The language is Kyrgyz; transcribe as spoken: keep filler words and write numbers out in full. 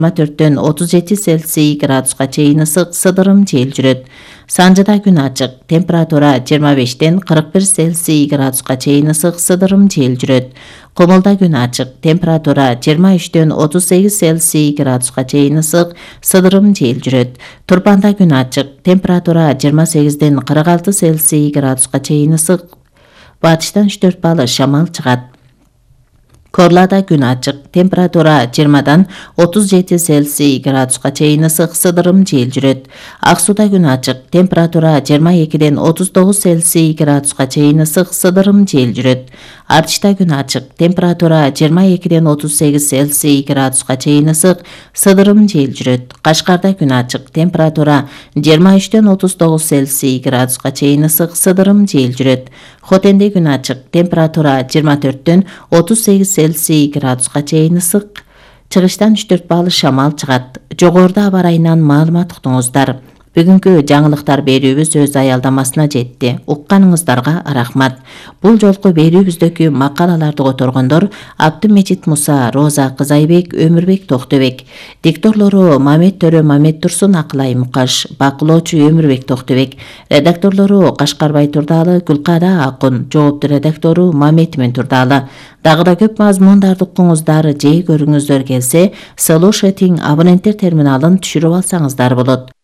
жыйырма төрттөн отуз жети Цельсий градуска чейин ысык сыдырым жел жүрөт. Санжыда күн ачык, температура жыйырма бештен кырк бир Цельсий градуска чейин ысык сыдырым жел жүрөт. Комулда күн ачык, температура жыйырма үчтөн отуз сегиз Цельсий градуска чейин ысык сыдырым жел жүрөт. Турпанда күн ачык, температура жыйырма сегизден кырк алты Цельсий градуска чейин ысык. Батыштан үч төрт балл шамал чыгат. Корлада күн ачык, температура жыйырмадан отуз жети Цельсий градуска чейин ысык сыдырым жел жүрөт. Ак сууда күн ачык, температура жыйырма экиден отуз тогуз Цельсий градуска чейин ысык сыдырым жел жүрөт. Артышта күн ачык, температура жыйырма экиден отуз сегиз Цельсий градуска чейин ысык сыдырым жел жүрөт. Кашкарда күн ачык, температура жыйырма үчтөн отуз тогуз Цельсий градуска чейин ысык сыдырым жел жүрөт. Хотенде күн ачык, температура жыйырма төрттөн отуз сегиз Цельсий градуска чейин ысык. Чыгыштан үч төрт балл шамал чыгат. Жогоруда аба ырайынан маалымат уктуңуздар. Бүгүнкү жаңылыктар берүүбүз өз аялдамасына жетти. Укканыңыздарга рахмат. Бул жолку берүүбүздөгү макалаларды которгондор Абдымежит Муса, Роза Кызайбек, Өмүрбек Токтобек. Дикторлору Мамет Төрө Мамет Турсун, Акылай Мукаш, бакылоочу Өмүрбек Токтобек. Редакторлору Кашкарбай Турдалы, Гүлкада Акун, жоопту редактору Мамет Мен Турдалы. Дагы да көп мазмундарды укуңуздар, жей көрүңүздөр келсе, слушатинг абоненттер терминалын түшүрүп алсаңыздар болот.